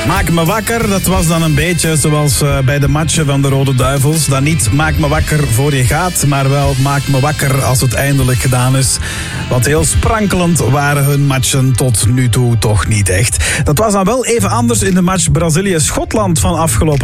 Maak me wakker, dat was dan een beetje zoals bij de matchen van de Rode Duivels. Dan niet maak me wakker voor je gaat, maar wel maak me wakker als het eindelijk gedaan is. Want heel sprankelend waren hun matchen tot nu toe toch niet echt. Dat was dan wel even anders in de match Brazilië-Schotland van afgelopen